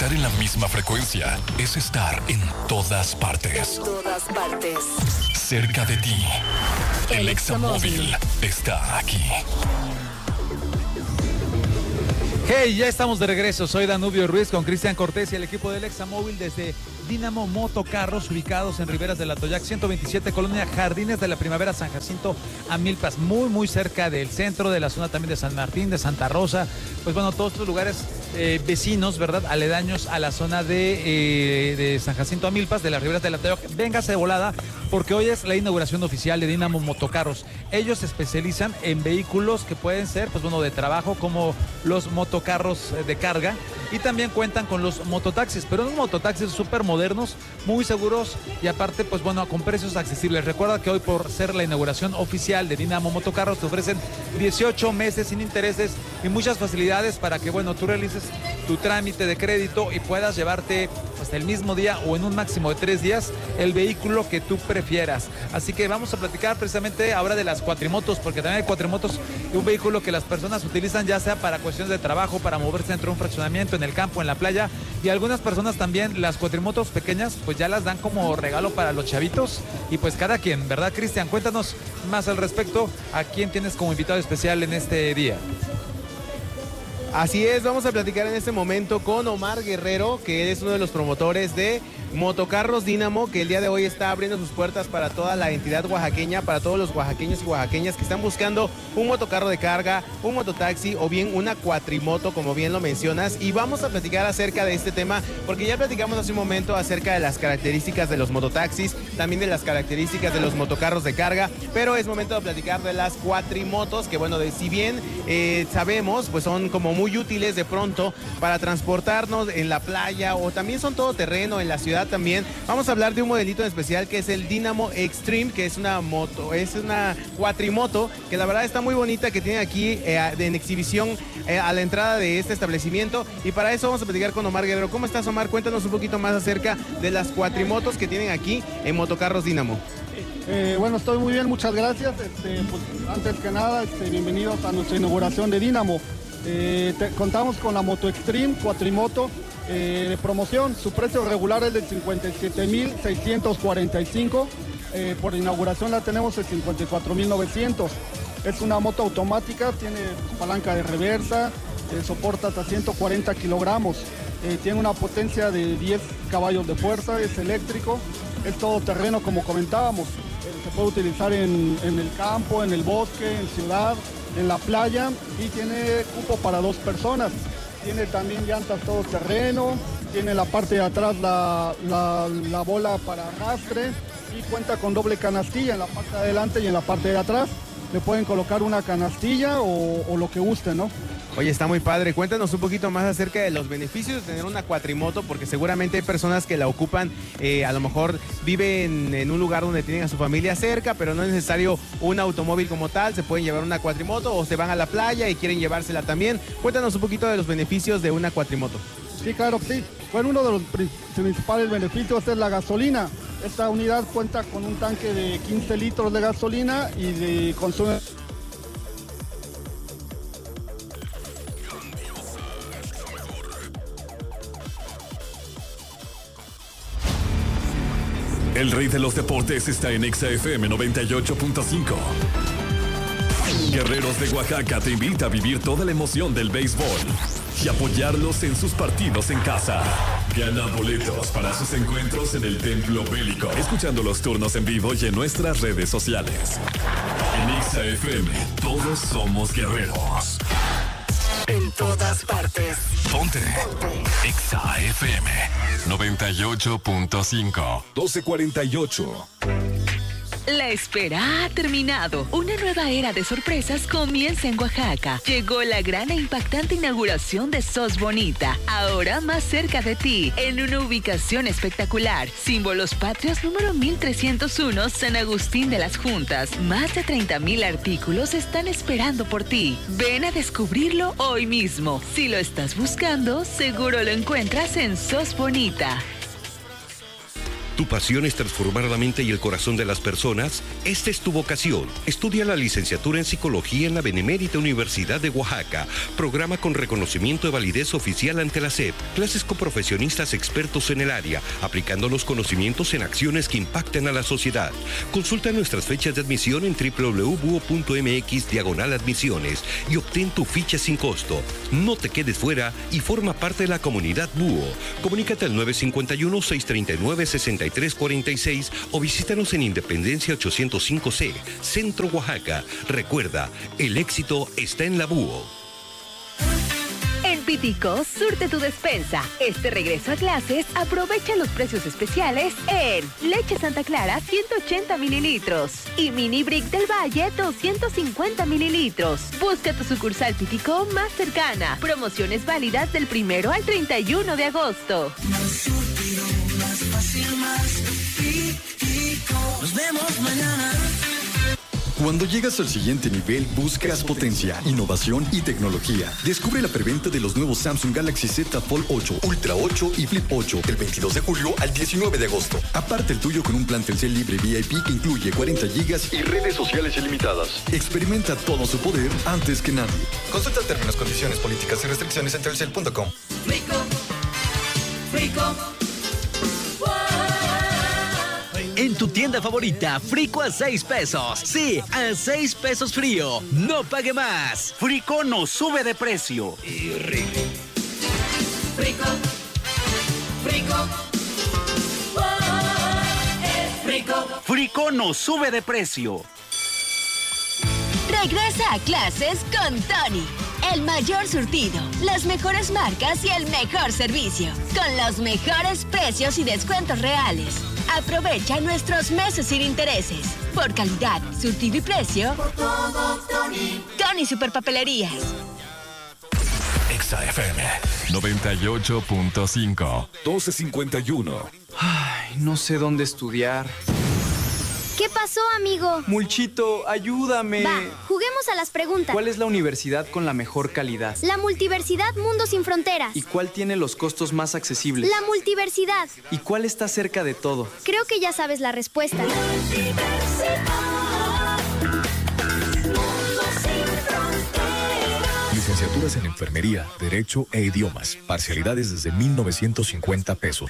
estar en la misma frecuencia es estar en todas partes. En todas partes. Cerca de ti. El Examóvil está aquí. Hey, ya estamos de regreso. Soy Danubio Ruiz con Cristian Cortés y el equipo del Examóvil desde Dínamo Motocarros, ubicados en Riberas del Atoyac 127, Colonia Jardines de la Primavera, San Jacinto, Amilpas, muy cerca del centro, de la zona también de San Martín, de Santa Rosa. Pues bueno, todos estos lugares vecinos, ¿verdad? Aledaños a la zona de San Jacinto, Amilpas, de las Riberas del Atoyac. Véngase de volada, porque hoy es la inauguración oficial de Dínamo Motocarros. Ellos se especializan en vehículos que pueden ser, pues bueno, de trabajo, como los motocarros de carga, y también cuentan con los mototaxis, pero unos mototaxis súper modernos, muy seguros y aparte, pues bueno, con precios accesibles. Recuerda que hoy, por ser la inauguración oficial de Dínamo Motocarros, te ofrecen 18 meses sin intereses y muchas facilidades para que, bueno, tú realices tu trámite de crédito y puedas llevarte hasta el mismo día o en un máximo de 3 días el vehículo que tú prefieras. Así que vamos a platicar precisamente ahora de las cuatrimotos, porque también hay cuatrimotos, un vehículo que las personas utilizan ya sea para cuestiones de trabajo, para moverse dentro de un fraccionamiento, en el campo, en la playa, y algunas personas también las cuatrimotos pequeñas pues ya las dan como regalo para los chavitos, y pues cada quien, ¿verdad, Cristian? Cuéntanos más al respecto. ¿A quién tienes como invitado especial en este día? Así es, vamos a platicar en este momento con Omar Guerrero, que es uno de los promotores de Motocarros Dínamo, que el día de hoy está abriendo sus puertas para toda la entidad oaxaqueña, para todos los oaxaqueños y oaxaqueñas que están buscando un motocarro de carga, un mototaxi o bien una cuatrimoto, como bien lo mencionas. Y vamos a platicar acerca de este tema, porque ya platicamos hace un momento acerca de las características de los mototaxis, también de las características de los motocarros de carga, pero es momento de platicar de las cuatrimotos, que bueno, si bien sabemos, pues son como muy útiles de pronto para transportarnos en la playa, o también son todoterreno en la ciudad también. Vamos a hablar de un modelito en especial que es el Dynamo Extreme, que es una moto, es una cuatrimoto que la verdad está muy bonita, que tiene aquí en exhibición a la entrada de este establecimiento, y para eso vamos a platicar con Omar Guerrero. ¿Cómo estás, Omar? Cuéntanos un poquito más acerca de las cuatrimotos que tienen aquí en Motocarros Dínamo. Bueno, estoy muy bien, muchas gracias. Pues, antes que nada, bienvenidos a nuestra inauguración de Dínamo. Contamos con la Moto Extreme cuatrimoto de promoción. Su precio regular es de 57,645. Por inauguración la tenemos en 54,900. Es una moto automática, tiene palanca de reversa, soporta hasta 140 kilogramos. Tiene una potencia de 10 caballos de fuerza, es eléctrico, es todoterreno como comentábamos. Se puede utilizar en el campo, en el bosque, en ciudad, en la playa, y tiene cupo para 2 personas. Tiene también llantas todoterreno, tiene la parte de atrás la bola para arrastre, y cuenta con doble canastilla en la parte de adelante y en la parte de atrás. Le pueden colocar una canastilla o lo que guste, ¿no? Oye, está muy padre. Cuéntanos un poquito más acerca de los beneficios de tener una cuatrimoto, porque seguramente hay personas que la ocupan, a lo mejor viven en un lugar donde tienen a su familia cerca, pero no es necesario un automóvil como tal. Se pueden llevar una cuatrimoto, o se van a la playa y quieren llevársela también. Cuéntanos un poquito de los beneficios de una cuatrimoto. Sí, claro que sí. Bueno, uno de los principales beneficios es la gasolina. Esta unidad cuenta con un tanque de 15 litros de gasolina y consume... El rey de los deportes está en Exa FM 98.5. Guerreros de Oaxaca te invita a vivir toda la emoción del béisbol y apoyarlos en sus partidos en casa. Gana boletos para sus encuentros en el Templo Bélico, escuchando los turnos en vivo y en nuestras redes sociales. En Exa FM, todos somos guerreros. En todas partes. Ponte. Exa FM 98.5. 12:48. La espera ha terminado. Una nueva era de sorpresas comienza en Oaxaca. Llegó la gran e impactante inauguración de SOS Bonita, ahora más cerca de ti, en una ubicación espectacular. Símbolos Patrios número 1301, San Agustín de las Juntas. Más de 30,000 artículos están esperando por ti. Ven a descubrirlo hoy mismo. Si lo estás buscando, seguro lo encuentras en SOS Bonita. ¿Tu pasión es transformar la mente y el corazón de las personas? Esta es tu vocación. Estudia la licenciatura en Psicología en la Benemérita Universidad de Oaxaca. Programa con reconocimiento de validez oficial ante la SEP. Clases con profesionistas expertos en el área, aplicando los conocimientos en acciones que impactan a la sociedad. Consulta nuestras fechas de admisión en www.buo.mx/admisiones y obtén tu ficha sin costo. No te quedes fuera y forma parte de la comunidad Búho. Comunícate al 951-639-6346 o visítanos en Independencia 805C, Centro Oaxaca. Recuerda, el éxito está en la Búho. En Pitico, surte tu despensa. Este regreso a clases, aprovecha los precios especiales en leche Santa Clara 180 mililitros y mini brick del Valle 250 mililitros. Busca tu sucursal Pitico más cercana. Promociones válidas del 1 al 31 de agosto. Más fácil, más Pitico. Nos vemos mañana. Cuando llegas al siguiente nivel, buscas potencia, innovación y tecnología. Descubre la preventa de los nuevos Samsung Galaxy Z Fold 8, Ultra 8 y Flip 8 del 22 de julio al 19 de agosto. Aparte el tuyo con un plan Telcel libre VIP que incluye 40 gigas y redes sociales ilimitadas. Experimenta todo su poder antes que nadie. Consulta términos, condiciones, políticas y restricciones en telcel.com. En tu tienda favorita, Frico a 6 pesos. Sí, a 6 pesos frío. No pague más. Frico no sube de precio. Frico. Frico no sube de precio. Regresa a clases con Tony. El mayor surtido, las mejores marcas y el mejor servicio. Con los mejores precios y descuentos reales. Aprovecha nuestros meses sin intereses. Por calidad, surtido y precio. Por todo, Tony. Tony Superpapelerías. Exa FM 98.5 1251. Ay, no sé dónde estudiar. ¿Qué pasó, amigo? Mulchito, ayúdame. Va, juguemos a las preguntas. ¿Cuál es la universidad con la mejor calidad? La Multiversidad Mundo Sin Fronteras. ¿Y cuál tiene los costos más accesibles? La Multiversidad. ¿Y cuál está cerca de todo? Creo que ya sabes la respuesta. Licenciaturas en Enfermería, Derecho e Idiomas. Parcialidades desde 1,950 pesos.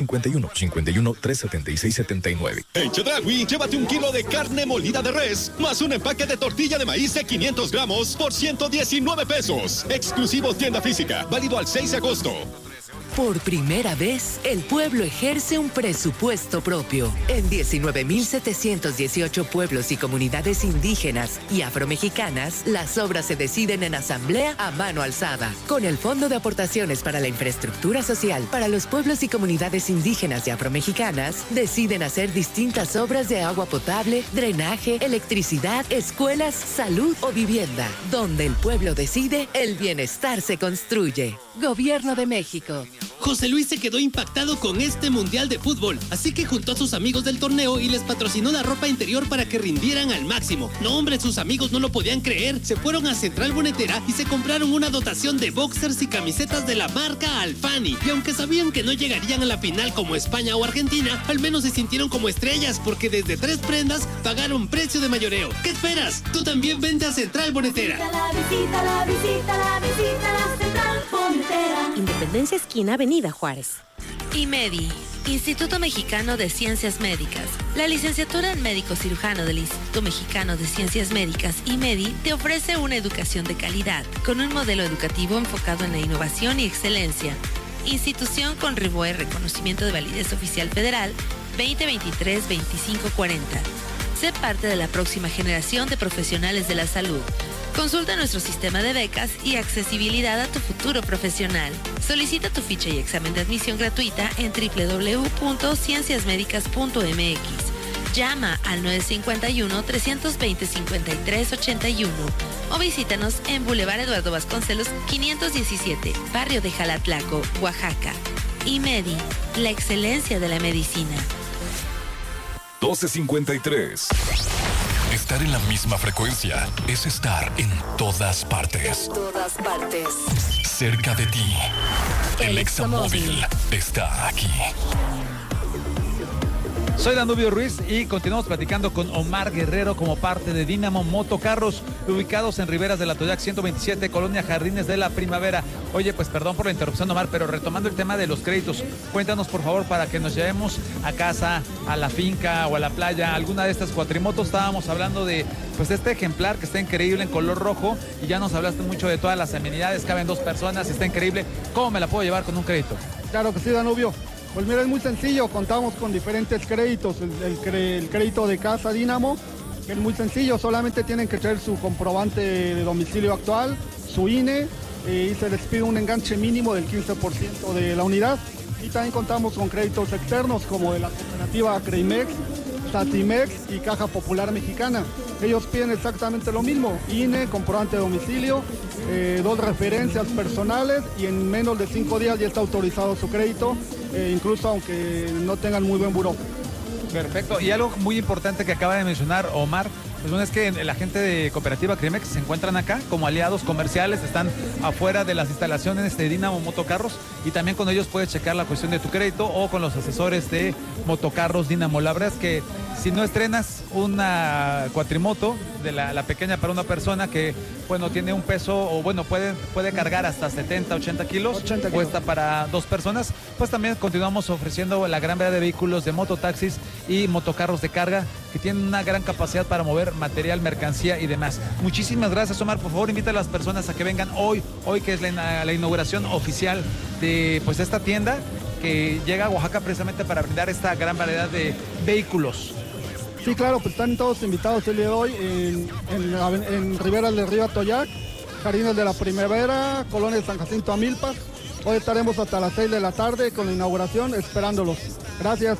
951-376-79. En Chedraui, llévate 1 kilo de carne molida de res, más un empaque de tortilla de maíz de 500 gramos por 119 pesos. Exclusivo tienda física, válido al 6 de agosto. Por primera vez, el pueblo ejerce un presupuesto propio. En 19.718 pueblos y comunidades indígenas y afromexicanas, las obras se deciden en asamblea a mano alzada. Con el Fondo de Aportaciones para la Infraestructura Social para los pueblos y comunidades indígenas y afromexicanas, deciden hacer distintas obras de agua potable, drenaje, electricidad, escuelas, salud o vivienda. Donde el pueblo decide, el bienestar se construye. Gobierno de México. José Luis se quedó impactado con este mundial de fútbol, así que juntó a sus amigos del torneo y les patrocinó la ropa interior para que rindieran al máximo. No, hombre, sus amigos no lo podían creer. Se fueron a Central Bonetera y se compraron una dotación de boxers y camisetas de la marca Alfani. Y aunque sabían que no llegarían a la final como España o Argentina, al menos se sintieron como estrellas porque desde 3 prendas pagaron precio de mayoreo. ¿Qué esperas? Tú también vente a Central Bonetera. Visita la Central Bonetera. Independencia esquina Avenida Juárez. IMEDI, Instituto Mexicano de Ciencias Médicas. La licenciatura en médico cirujano del Instituto Mexicano de Ciencias Médicas, IMEDI, te ofrece una educación de calidad, con un modelo educativo enfocado en la innovación y excelencia. Institución con RIBOE, reconocimiento de validez oficial federal, 2023-2540. Sé parte de la próxima generación de profesionales de la salud. Consulta nuestro sistema de becas y accesibilidad a tu futuro profesional. Solicita tu ficha y examen de admisión gratuita en www.cienciasmedicas.mx. Llama al 951-320-5381 o visítanos en Boulevard Eduardo Vasconcelos 517, Barrio de Jalatlaco, Oaxaca. IMEDI, la excelencia de la medicina. 1253. Estar en la misma frecuencia es estar en todas partes. En todas partes. Cerca de ti. El Examóvil está aquí. Soy Danubio Ruiz y continuamos platicando con Omar Guerrero como parte de Dínamo Motocarros, ubicados en Riberas del Atoyac 127, Colonia Jardines de la Primavera. Oye, pues perdón por la interrupción, Omar, pero retomando el tema de los créditos, cuéntanos por favor para que nos llevemos a casa, a la finca o a la playa, alguna de estas cuatrimotos. Estábamos hablando de pues este ejemplar que está increíble en color rojo y ya nos hablaste mucho de todas las amenidades, caben 2 personas, está increíble. ¿Cómo me la puedo llevar con un crédito? Claro que sí, Danubio. Pues mira, es muy sencillo, contamos con diferentes créditos. El crédito de casa Dínamo es muy sencillo, solamente tienen que traer su comprobante de domicilio actual, su INE, y se les pide un enganche mínimo del 15% de la unidad. Y también contamos con créditos externos como de la cooperativa Creimex, Satimex y Caja Popular Mexicana. Ellos piden exactamente lo mismo, INE, comprobante de domicilio, 2 referencias personales y en menos de 5 días ya está autorizado su crédito, incluso aunque no tengan muy buen buró. Perfecto. Y algo muy importante que acaba de mencionar Omar, pues bueno, es que la gente de Cooperativa Creimex se encuentran acá como aliados comerciales, están afuera de las instalaciones de Dínamo Motocarros y también con ellos puedes checar la cuestión de tu crédito o con los asesores de Motocarros Dínamo. La verdad es que si no estrenas una cuatrimoto de la pequeña para una persona que, bueno, tiene un peso o, bueno, puede cargar hasta 70, 80 kilos, cuesta para 2 personas, pues también continuamos ofreciendo la gran variedad de vehículos de mototaxis y motocarros de carga que tienen una gran capacidad para mover material, mercancía y demás. Muchísimas gracias, Omar. Por favor, invita a las personas a que vengan hoy que es la inauguración oficial de pues esta tienda que llega a Oaxaca precisamente para brindar esta gran variedad de vehículos. Sí, claro, pues están todos invitados el día de hoy en Riberas del Río Atoyac, Jardines de la Primavera, Colonia de San Jacinto Amilpas. Hoy estaremos hasta las 6 de la tarde con la inauguración esperándolos. Gracias.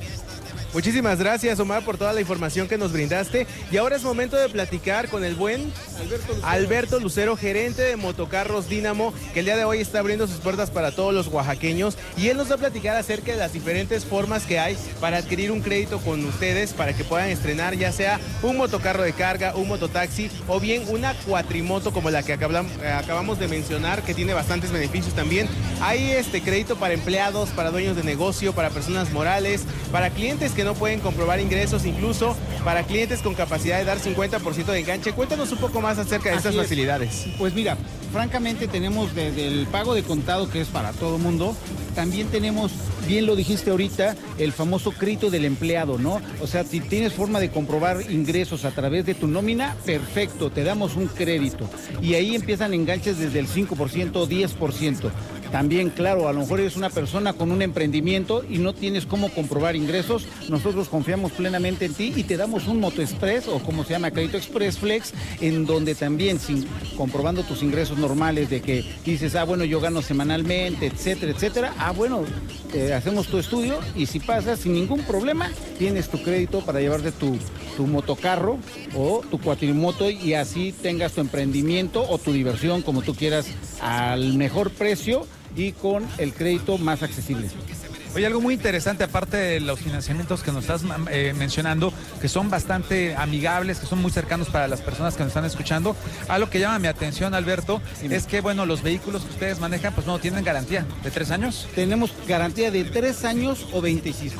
Muchísimas gracias, Omar, por toda la información que nos brindaste. Y ahora es momento de platicar con el buen Alberto Lucero, gerente de Motocarros Dínamo, que el día de hoy está abriendo sus puertas para todos los oaxaqueños. Y él nos va a platicar acerca de las diferentes formas que hay para adquirir un crédito con ustedes, para que puedan estrenar ya sea un motocarro de carga, un mototaxi o bien una cuatrimoto como la que acabamos de mencionar, que tiene bastantes beneficios también. Hay crédito para empleados, para dueños de negocio, para personas morales, para clientes que no pueden comprobar ingresos, incluso para clientes con capacidad de dar 50% de enganche. Cuéntanos un poco más acerca de estas facilidades. Pues mira, francamente tenemos desde el pago de contado, que es para todo mundo, también tenemos, bien lo dijiste ahorita, el famoso crédito del empleado, ¿no? O sea, si tienes forma de comprobar ingresos a través de tu nómina, perfecto, te damos un crédito. Y ahí empiezan enganches desde el 5% o 10%. También, claro, a lo mejor eres una persona con un emprendimiento y no tienes cómo comprobar ingresos. Nosotros confiamos plenamente en ti y te damos un Moto Express, o como se llama, Crédito Express Flex, en donde también, comprobando tus ingresos normales de que dices, bueno, yo gano semanalmente, etcétera, etcétera. Bueno, hacemos tu estudio y si pasas sin ningún problema, tienes tu crédito para llevarte tu motocarro o tu cuatrimoto y así tengas tu emprendimiento o tu diversión, como tú quieras, al mejor precio y con el crédito más accesible. Oye, algo muy interesante, aparte de los financiamientos que nos estás mencionando, que son bastante amigables, que son muy cercanos para las personas que nos están escuchando, algo que llama mi atención, Alberto, es que, bueno, los vehículos que ustedes manejan, pues no tienen garantía de 3 años. Tenemos garantía de 3 años o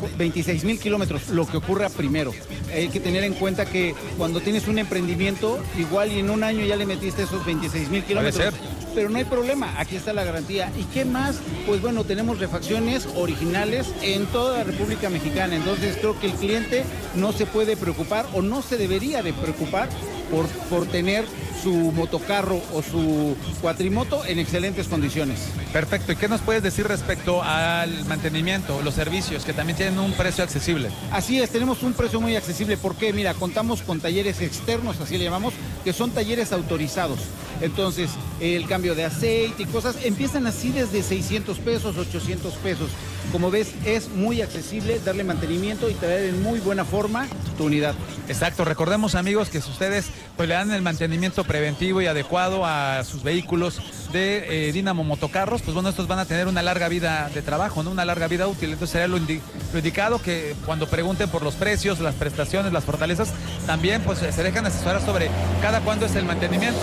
26,000 kilómetros, lo que ocurra primero. Hay que tener en cuenta que cuando tienes un emprendimiento, igual y en un año ya le metiste esos 26,000 kilómetros. Pero no hay problema, aquí está la garantía. ¿Y qué más? Pues bueno, tenemos refacciones originales en toda la República Mexicana. Entonces creo que el cliente no se puede preocupar o no se debería de preocupar por tener su motocarro o su cuatrimoto en excelentes condiciones. Perfecto. ¿Y qué nos puedes decir respecto al mantenimiento, los servicios, que también tienen un precio accesible? Así es, tenemos un precio muy accesible porque, mira, contamos con talleres externos, así le llamamos, que son talleres autorizados. Entonces, el cambio de aceite y cosas empiezan así desde 600 pesos, 800 pesos. Como ves, es muy accesible darle mantenimiento y traer en muy buena forma tu unidad. Exacto. Recordemos, amigos, que si ustedes pues le dan el mantenimiento preventivo y adecuado a sus vehículos de Dínamo Motocarros, pues bueno, estos van a tener una larga vida de trabajo, ¿no? Una larga vida útil. Entonces sería lo indicado que cuando pregunten por los precios, las prestaciones, las fortalezas, también pues se dejan asesorar sobre cada cuándo es el mantenimiento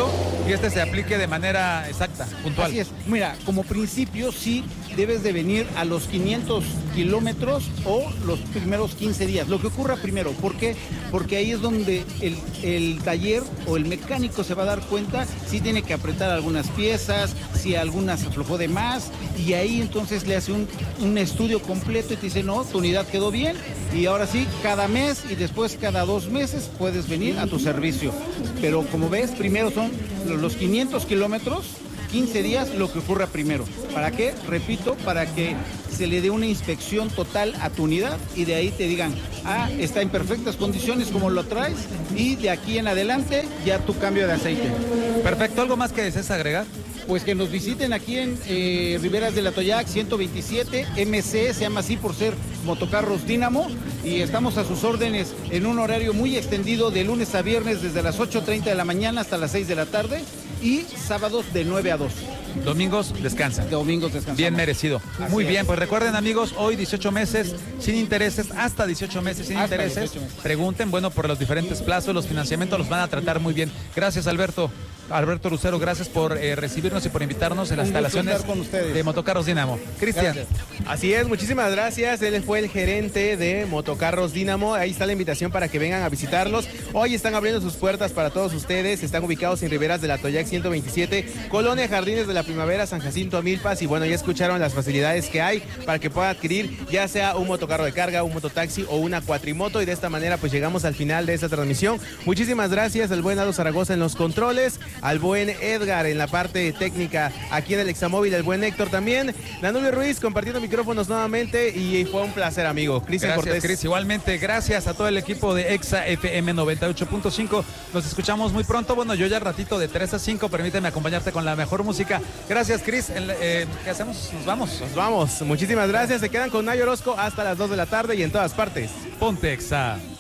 y este se aplique de manera exacta, puntual. Así es. Mira, como principio sí debes de venir a los 500 kilómetros o los primeros 15 días. Lo que ocurra primero. ¿Por qué? Porque ahí es donde el taller o el mecánico se va a dar cuenta si tiene que apretar algunas piezas, si alguna se aflojó de más, y ahí entonces le hace un estudio completo y te dice, no, tu unidad quedó bien, y ahora sí, cada mes y después cada 2 meses puedes venir a tu servicio. Pero como ves, primero son los 500 kilómetros, 15 días, lo que ocurra primero. ¿Para qué? Repito, para que se le dé una inspección total a tu unidad y de ahí te digan, está en perfectas condiciones como lo traes, y de aquí en adelante ya tu cambio de aceite. Perfecto. ¿Algo más que desees agregar? Pues que nos visiten aquí en Riberas del Atoyac 127, MC, se llama así por ser Motocarros Dínamo, y estamos a sus órdenes en un horario muy extendido de lunes a viernes desde las 8:30 de la mañana hasta las 6 de la tarde y sábados de 9 a 2. Domingos descansan. Domingos descansan. Bien merecido. Así Muy bien, es. pues recuerden, amigos, hoy 18 meses sin intereses, hasta 18 meses sin Hasta intereses. 18 meses. Pregunten, bueno, por los diferentes plazos, los financiamientos los van a tratar muy bien. Gracias, Alberto Lucero, gracias por recibirnos y por invitarnos en las Un gusto instalaciones estar con ustedes. de Motocarros Dínamo. Cristian. Así es, muchísimas gracias. Él fue el gerente de Motocarros Dínamo. Ahí está la invitación para que vengan a visitarlos. Hoy están abriendo sus puertas para todos ustedes. Están ubicados en Riberas del Atoyac 127, Colonia Jardines de la Primavera, San Jacinto, Amilpas. Y bueno, ya escucharon las facilidades que hay para que pueda adquirir ya sea un motocarro de carga, un mototaxi o una cuatrimoto. Y de esta manera pues llegamos al final de esta transmisión. Muchísimas gracias al buen Aldo Zaragoza en los controles, al buen Edgar en la parte técnica aquí en el Examóvil, el buen Héctor también, Danubio Ruiz compartiendo micrófonos nuevamente, y fue un placer, amigo. Cristian Cortés. Gracias, Cris. Igualmente, gracias a todo el equipo de Exa FM 98.5. Nos escuchamos muy pronto. Bueno, yo ya al ratito de 3 a 5, permíteme acompañarte con la mejor música. Gracias, Cris. ¿Qué hacemos? Nos vamos. Nos vamos. Muchísimas gracias. Se quedan con Nayo Orozco hasta las 2 de la tarde y en todas partes. Ponte Exa.